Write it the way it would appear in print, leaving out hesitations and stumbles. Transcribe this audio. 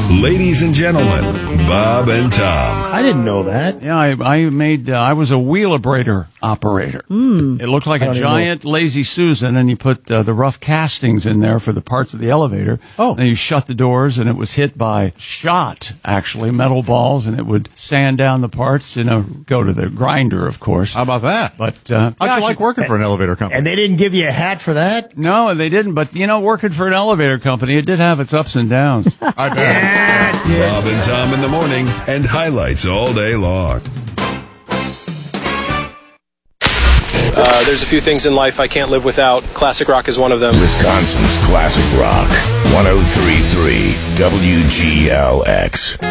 Ladies and gentlemen, Bob and Tom. I didn't know that. Yeah, I was a wheelabrator operator. It looked like a giant Lazy Susan, and you put the rough castings in there for the parts of the elevator. Oh. Then you shut the doors, and it was hit by metal balls, and it would sand down the parts, go to the grinder, of course. How about that? But how'd you like working for an elevator company? And they didn't give you a hat for that? No, they didn't. But, working for an elevator company, it did have its ups and downs. I bet. Bob and Tom in the morning, and highlights all day long. There's a few things in life I can't live without. Classic rock is one of them. Wisconsin's Classic Rock, 103.3 WGLX.